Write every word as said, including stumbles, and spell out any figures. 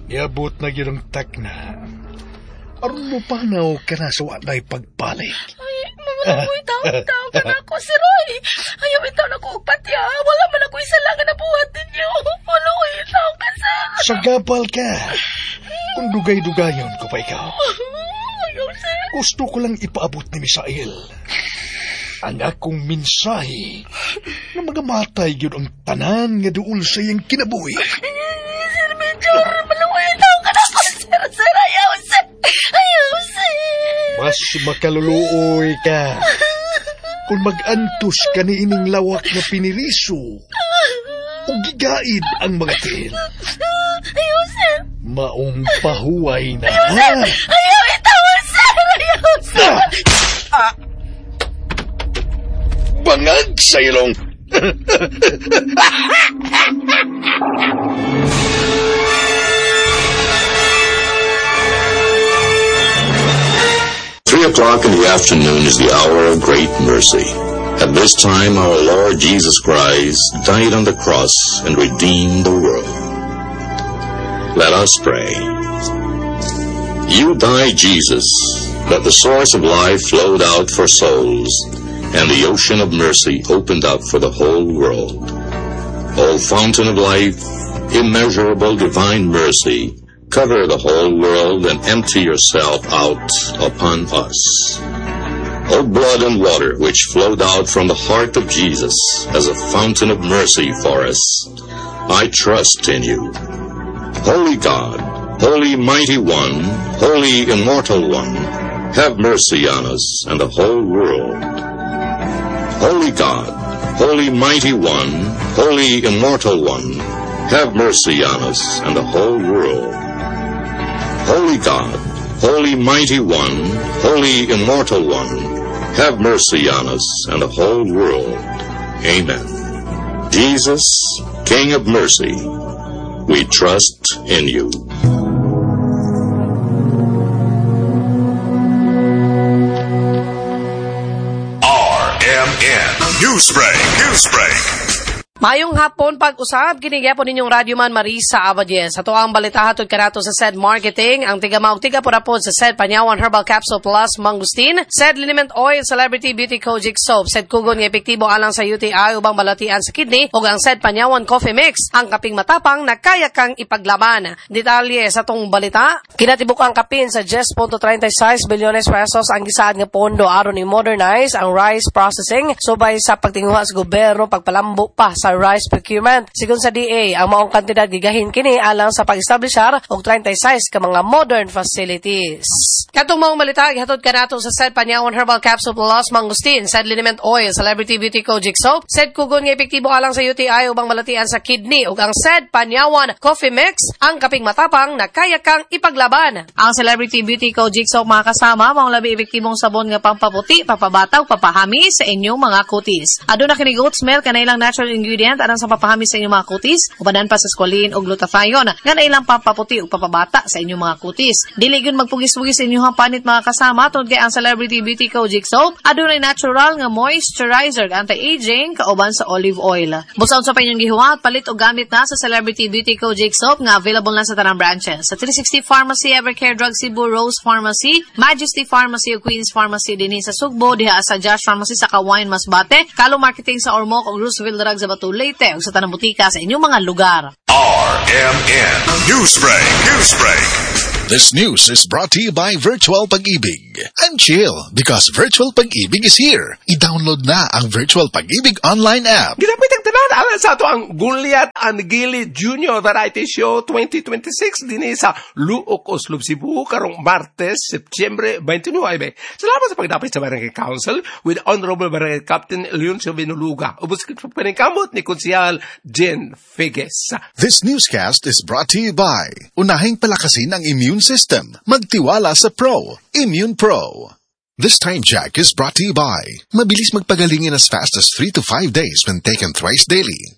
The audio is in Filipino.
Niabot na ginang takna. Aron mo panaw ka na sa walay pagbalik. Ay, mamalakoy tao-tao ka na ako, si Roy. Ayaw itaw na ko patya. Wala man ako isa lang na buhat ninyo. Malakoy tao ka, sir. Sagabal ka. Kung dugay-dugayon ko pa ikaw. Ayaw, sir. Gusto ko lang ipaabot ni Misael ang akong mensahe na magamatay yun ang tanan nga doon sa iyang kinabuhi. Sir, medyo malakoy tao ka na ako, sir. Sir, ayaw, sir. Ayaw, sir. Mas makaluluoy ka kung mag-antos ka ni ining lawak na piniriso o gigaid ang mga til. Ayaw, sir. Maong pahuway na. Ayaw, sir. Ayaw, itaw, sir. Ayaw, sir. Ah! Bangag sa ilong. Three o'clock in the afternoon is the hour of great mercy. At this time, our Lord Jesus Christ died on the cross and redeemed the world. Let us pray. You died, Jesus, that the source of life flowed out for souls, and the ocean of mercy opened up for the whole world. O fountain of life, immeasurable divine mercy, cover the whole world and empty yourself out upon us. O blood and water which flowed out from the heart of Jesus as a fountain of mercy for us, I trust in you. Holy God, Holy Mighty One, Holy Immortal One, have mercy on us and the whole world. Holy God, Holy Mighty One, Holy Immortal One, have mercy on us and the whole world. Holy God, Holy Mighty One, Holy Immortal One, have mercy on us and the whole world. Amen. Jesus, King of mercy, we trust in you. Newsbreak, Newsbreak. Mayong hapon pag-usab kinigya po ninyong Radyo Man Marisa Abadies. Ato ang balita hatod kanato sa said marketing, ang tiga-maog tiga po rapod sa said Panyawan Herbal Capsule Plus Mangustin, said Liniment Oil Celebrity Beauty Kojic Soap, said Kugon nga epektibo alang sa U T I ubang balatian sa kidney, ug ang said Panyawan Coffee Mix, ang kaping matapang na kaya kang ipaglaban. Detalye sa tong balita, kinatibuk ang kapin sa ten point three six bilyones pesos ang gisaad nga pondo aron ni modernize ang rice processing subay sa pagtinguha sa gobyerno pagpalambo pa sa rice procurement. Sigon sa D A, ang maong kantidad gigahin kini alang sa pag-establishar og thirty-six ka mga modern facilities. Katong maong balita gihatod kanato sa said Panyawan Herbal Capsule Plus Mangustin, said Liniment Oil Celebrity Beauty Kojic Soap, said Kugon nga epektibo alang sa U T I ubang balatian sa kidney, ug ang said Panyawan Coffee Mix, ang kaping matapang na kaya kang ipaglaban. Ang Celebrity Beauty Kojic Soap mga kasama, maong labi epektibong sabon nga pampaputi, papabataw, papahami sa inyong mga kutis. Aduna kini goat's milk kanailang natural ingredient alang sa papahami sa inyong mga kutis, ubanan pa sa squalene o glutathione nga nailang pampaputi o papabata sa inyong mga kutis. Dili gyud magpugis-pugis sa inyong panit mga kasama tungod kay ang Celebrity Beauty Kojic Soap adunay natural nga moisturizer, anti-aging kauban sa olive oil. Busaon sa inyong gihuwat, palit o gamit na sa Celebrity Beauty Kojic Soap nga available na sa tanang branches. Sa three sixty Pharmacy, Evercare Drug Cebu, Rose Pharmacy, Majesty Pharmacy o Queen's Pharmacy dinhi sa Sugbo, diha sa Josh Pharmacy sa Kawayan Masbate, Kalo Marketing sa Ormoc o Roosevelt Drug sa Batu Leyte ug sa tanang butika sa inyong mga lugar. R M N Newsbreak, Newsbreak. This news is brought to you by Virtual Pag-ibig. And chill, because Virtual Pag-ibig is here. I-download na ang Virtual Pag-ibig online app. Ginamit ang tanan, alam sa ito ang Gulyat and Gili Junior Variety Show twenty twenty-six din sa Luok, Oslob, Cebu, karong Martes, Septyembre twenty-nine. Salamat sa pagdapit sa Barangay Council with Honorable Barangay Captain Leoncio Binuluga. Ubus sa paningkamot ni Konsyal Jen Figes. This newscast is brought to you by Unahing palakasin ang immune system. Magtiwala sa Pro. Immune Pro. This time check is brought to you by Mabilis magpagaling in as fast as three to five days when taken thrice daily.